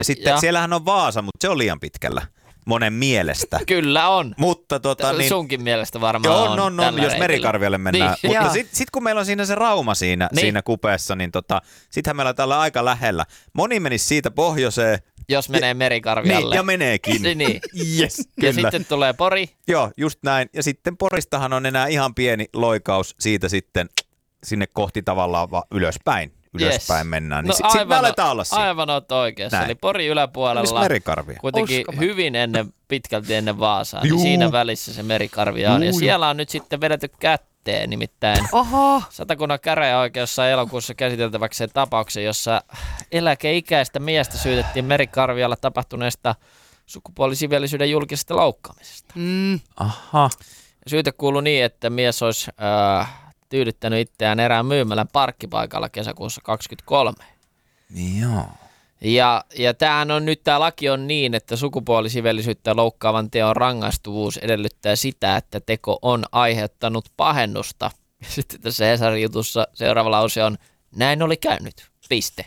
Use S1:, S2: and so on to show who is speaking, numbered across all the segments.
S1: Sitten siellähän on Vaasa, mutta se on liian pitkällä. Monen mielestä.
S2: Kyllä on.
S1: Mutta
S2: niin, sunkin mielestä varmaan
S1: on jos Merikarvialle mennään. Niin. Mutta sitten kun meillä on siinä se Rauma siinä kupeessa, niin sittenhän meillä on tällä aika lähellä. Moni menisi siitä pohjoiseen.
S2: Jos menee Merikarvialle.
S1: Niin, ja meneekin.
S2: niin.
S1: Yes,
S2: ja sitten tulee Pori.
S1: Joo, just näin. Ja sitten Poristahan on enää ihan pieni loikaus siitä sitten sinne kohti tavallaan ylöspäin. Ylöspäin mennään, niin sitten me aletaan olla siinä.
S2: Aivan oot oikeassa. Näin. Eli Pori yläpuolella.
S1: Missä Merikarvia?
S2: Kuitenkin hyvin pitkälti ennen Vaasaa. Niin siinä välissä se Merikarvia on. Ja siellä on nyt sitten vedetty kätteen. Nimittäin Satakunnan käräjäoikeus sai elokuussa käsiteltäväksi sen tapauksen, jossa eläkeikäistä miestä syytettiin Merikarvialla tapahtuneesta sukupuolisiveellisyyden julkisesta loukkaamisesta. Syyte kuului niin, että mies olisi tyydyttänyt itseään erään myymälän parkkipaikalla kesäkuussa 2023.
S1: Niin joo.
S2: Ja tämähän on nyt, tämä laki on niin, että sukupuolisiveellisyyttä loukkaavan teon rangaistuvuus edellyttää sitä, että teko on aiheuttanut pahennusta. Sitten tässä Hesarin jutussa seuraava lause on, näin oli käynyt, piste.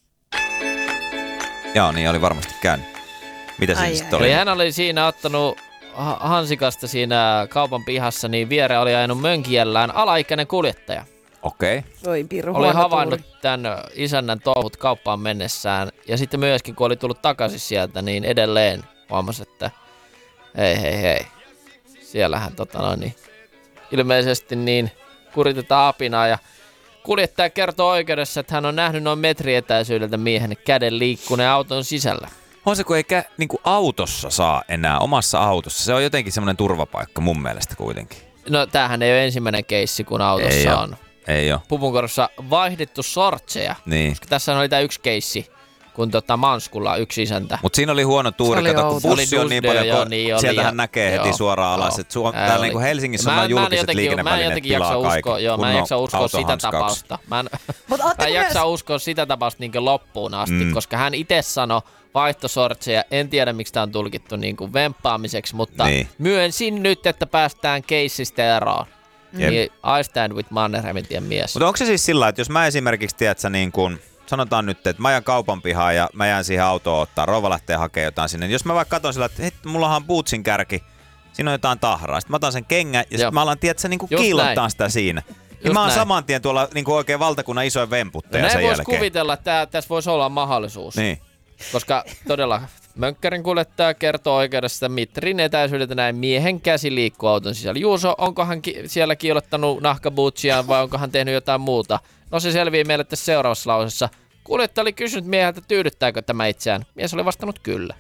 S1: Joo, niin oli varmasti käynyt. Mitä se sitten oli?
S2: Eli hän oli siinä ottanut hansikasta siinä kaupan pihassa, niin viereen oli ajanut mönkiällään alaikäinen kuljettaja.
S1: Okei.
S2: Oli havainnut tämän isännän touhut kauppaan mennessään. Ja sitten myöskin, kun oli tullut takaisin sieltä, niin edelleen huomasi, että hei. Siellähän ilmeisesti niin kuritetaan apinaa. Ja kuljettaja kertoo oikeudessa, että hän on nähnyt noin metrietäisyydeltä miehen käden liikkuneen auton sisällä.
S1: On se, kun ei niinku autossa saa enää, omassa autossa. Se on jotenkin semmoinen turvapaikka mun mielestä kuitenkin.
S2: No tämähän ei ole ensimmäinen keissi, kun autossa on.
S1: Ei ole.
S2: Pupunkorossa vaihdettu sortseja.
S1: Niin.
S2: Koska tässä oli tämä yksi keissi, kun Manskulla yksi isäntä.
S1: Mutta siinä oli huono tuuri, kato kun bussi on niin paljon, kun sieltähän näkee heti suoraan alas. Täällä niin kuin Helsingissä on julkiset liikennevälineet tilaa kaiken.
S2: Mä en jaksa uskoa sitä tapausta. Mä en jaksa uskoa sitä tapausta niin loppuun asti, koska hän itse sanoi vaihtosortseja. En tiedä, miksi tämä on tulkittu niin kuin vemppaamiseksi, mutta myönsin nyt, että päästään keissistä eroon. Niin I stand with Mannerheimintien mies.
S1: Mutta onko se siis sillä, että jos mä esimerkiksi, tiedätkö, niin kun, sanotaan nyt, että mä jään kaupan pihaan ja mä jään siihen autoon ottaa, rouva lähtee hakemaan jotain sinne. Jos mä vaikka katson sillä, että hei, mullahan on bootsin kärki, siinä on jotain tahraa. Sitten mä otan sen kengän ja sitten mä alan, tiedätkö, niin kiillottaa sitä siinä. Ja mä oon saman tien tuolla niin oikein valtakunnan isoin vemputtaja sen jälkeen.
S2: Näin voisi kuvitella, että tässä voisi olla mahdollisuus.
S1: Niin.
S2: Koska todella mönkkärin kuljettaja kertoo oikeudessa metrin etäisyydeltä näin miehen käsi liikkuu auton sisällä. Juuso, onko hän siellä kiilottanut nahkabuutsiaan vai onko hän tehnyt jotain muuta? No se selvii meille tässä seuraavassa lausessa. Kuljettaja oli kysynyt mieheltä, tyydyttääkö tämä itseään. Mies oli vastannut kyllä.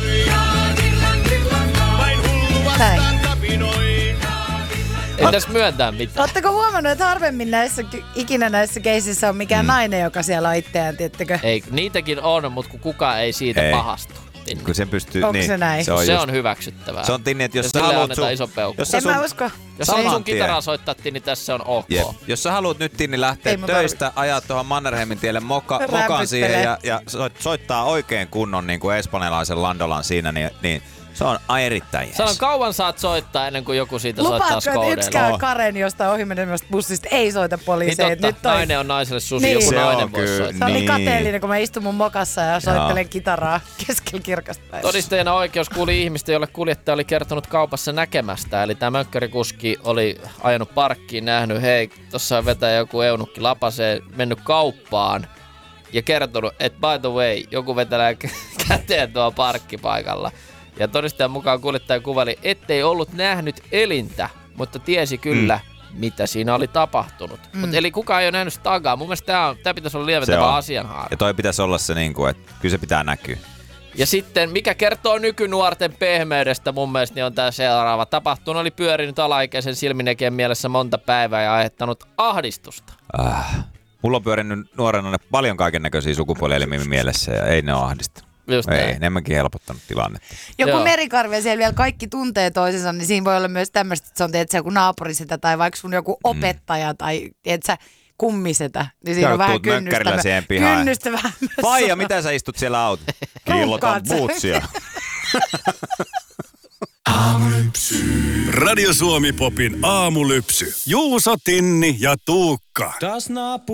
S3: Näin.
S2: Ei tässä myöntää mitään.
S3: Ootteko huomannut, että harvemmin ikinä näissä keisissä on mikään nainen, joka siellä on itseään, tiettäkö?
S2: Ei, niitäkin on, mutta kukaan ei siitä pahastu.
S1: Kun sen pystyy,
S3: onko se näin?
S2: Se on hyväksyttävää.
S1: Se on Tinni, että jos
S2: sä
S1: haluat
S2: iso peukku.
S3: Mä usko.
S2: Jos haluat sun kitaraa soittaa, Tinni, tässä on ok.
S1: Jep. Jos sä haluat nyt, Tinni, lähteä töistä, ajaa tuohon Mannerheimin tielle mokan siihen ja soittaa oikein kunnon niin kuin espanjalaisen landolan siinä, niin se on erittäin jees.
S2: Sanon, kauan saat soittaa ennen kuin joku siitä soittaa skoudeille.
S3: Lupaatko, että yksikään Karen jostain ohimenevästä bussista ei soita poliiseen?
S2: Niin totta, nainen on naiselle susi, joku nainen voi soittaa.
S3: Se on niin kateellinen, kun mä istun mun mokassa ja soittelen kitaraa keskellä kirkasta päivää.
S2: Todistajana oikeus kuuli ihmistä, jolle kuljettaja oli kertonut kaupassa näkemästä. Eli tämä mönkkärikuski oli ajanut parkkiin, nähnyt, hei, tossa vetää joku eunukki lapaseen, mennyt kauppaan ja kertonut, että by the way, joku vetelee käteen tuolla parkkipaikalla. Ja todistajan mukaan kuljettaja kuvaili, ettei ollut nähnyt elintä, mutta tiesi kyllä, mitä siinä oli tapahtunut. Eli kukaan ei ole nähnyt tagaa. Mun mielestä tämä pitäisi olla lieventävä asianhaara.
S1: Ja toi pitäisi olla se, että kyllä se pitää näkyä.
S2: Ja sitten, mikä kertoo nykynuorten pehmeydestä mun mielestä, niin on tämä seuraava. Tapahtunut oli pyörinyt alaikäisen silminekien mielessä monta päivää ja aiheuttanut ahdistusta.
S1: Mulla on pyörinyt nuorena paljon kaikennäköisiä sukupuolielimiä mielessä ja ei ne ole ahdistanut. Ei, enemmänkin helpottanut tilannetta.
S3: Joku Merikarvi ja siellä vielä kaikki tuntee toisensa, niin siinä voi olla myös tämmöistä, että se on tietysti joku naapurisetä tai vaikka sun joku opettaja tai tiedätkö, kummisetä. Niin siinä on vähän kynnystä vähän.
S1: Faija, mitä sä istut siellä autossa? Kiillotan bootsia.
S4: Aamulypsy. Radio Suomi Popin aamulypsy. Juuso, Tinni ja Tuukka.